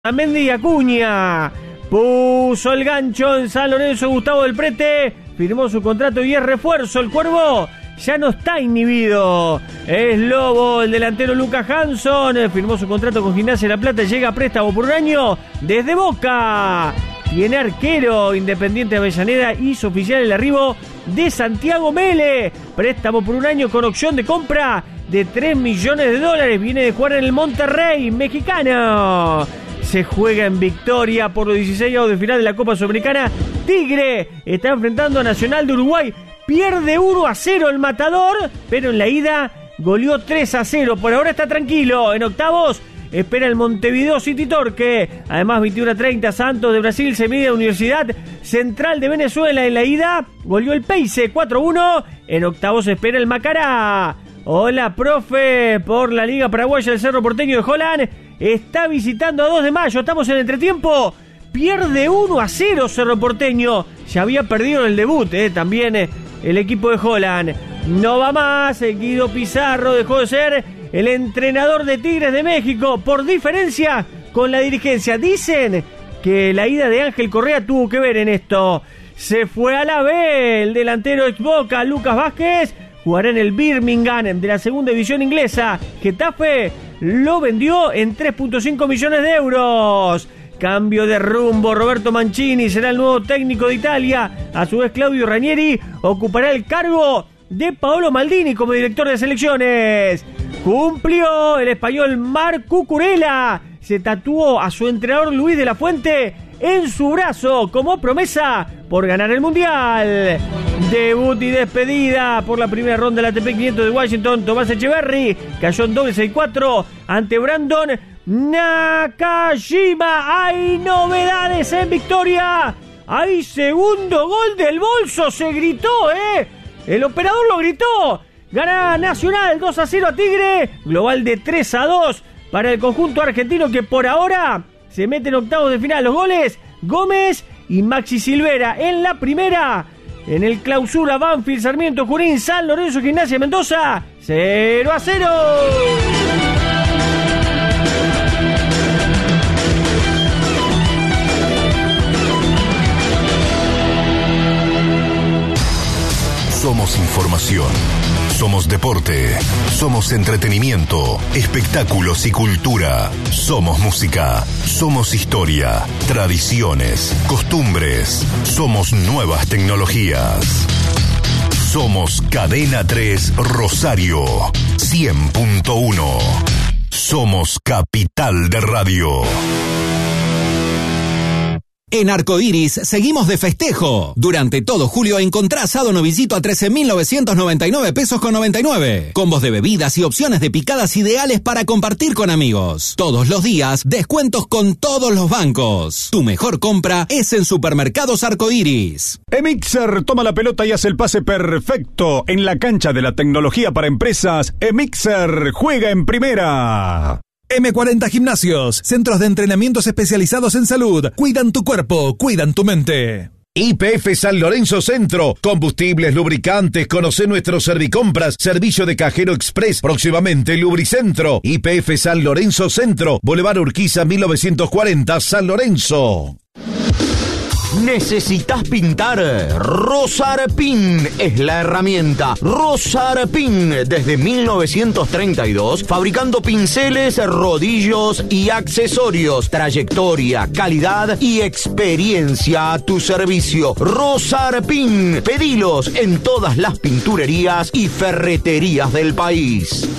Mendy Acuña puso el gancho en San Lorenzo. Gustavo del Prete firmó su contrato y es refuerzo. El Cuervo ya no está inhibido. Es Lobo. El delantero Lucas Hanson firmó su contrato con Gimnasia de La Plata. Llega a préstamo por un año desde Boca. Tiene arquero. Independiente de Avellaneda hizo oficial el arribo de Santiago Mele. Préstamo por un año con opción de compra de $3 millones. Viene de jugar en el Monterrey mexicano. Se juega en Victoria por los 16avos de final de la Copa Sudamericana. Tigre está enfrentando a Nacional de Uruguay. Pierde 1-0 el Matador, pero en la ida goleó 3-0. Por ahora está tranquilo. En octavos espera el Montevideo City Torque. Además, 21-30, Santos de Brasil se mide a Universidad Central de Venezuela. En la ida goleó el Peixe 4-1. En octavos espera el Macará. Hola, profe, por la Liga Paraguaya. El Cerro Porteño de Holland está visitando a 2 de mayo. Estamos en entretiempo. Pierde 1-0 Cerro Porteño. Ya había perdido en el debut, también el equipo de Holland. No va más. Guido Pizarro dejó de ser el entrenador de Tigres de México por diferencia con la dirigencia. Dicen que la ida de Ángel Correa tuvo que ver en esto. Se fue a la B. El delantero ex Boca, Lucas Vázquez, jugará en el Birmingham de la segunda división inglesa. Getafe lo vendió en 3.5 millones de euros. Cambio de rumbo. Roberto Mancini será el nuevo técnico de Italia. A su vez, Claudio Ranieri ocupará el cargo de Paolo Maldini como director de selecciones. Cumplió el español Marc Cucurella. Se tatuó a su entrenador Luis de la Fuente en su brazo como promesa por ganar el Mundial. Debut y despedida por la primera ronda de la ATP 500 de Washington. Tomás Echeverry cayó en doble 6-4 ante Brandon Nakajima. Hay novedades en Victoria. Hay segundo gol del bolso. Se gritó, el operador lo gritó. Gana Nacional 2-0 a Tigre. Global de 3-2 para el conjunto argentino que por ahora se mete en octavos de final. Los goles: Gómez y Maxi Silvera. En la primera, en el Clausura, Banfield, Sarmiento, Junín, San Lorenzo, Gimnasia, Mendoza, 0-0. Somos información, somos deporte, somos entretenimiento, espectáculos y cultura. Somos música, somos historia, tradiciones, costumbres. Somos nuevas tecnologías. Somos Cadena 3 Rosario 100.1. Somos Capital de Radio. En Arcoiris seguimos de festejo. Durante todo julio encontrá asado novillito a 13.999 pesos con 99. Combos de bebidas y opciones de picadas ideales para compartir con amigos. Todos los días, descuentos con todos los bancos. Tu mejor compra es en Supermercados Arcoiris. Emixer toma la pelota y hace el pase perfecto. En la cancha de la tecnología para empresas, Emixer juega en primera. M40 Gimnasios, centros de entrenamientos especializados en salud. Cuidan tu cuerpo, cuidan tu mente. YPF San Lorenzo Centro, combustibles, lubricantes, conoce nuestro Servicompras, servicio de cajero express, próximamente Lubricentro. YPF San Lorenzo Centro, Boulevard Urquiza 1940, San Lorenzo. ¿Necesitas pintar? Rosarpin es la herramienta. Rosarpin, desde 1932, fabricando pinceles, rodillos y accesorios. Trayectoria, calidad y experiencia a tu servicio. Rosarpin, pedilos en todas las pinturerías y ferreterías del país.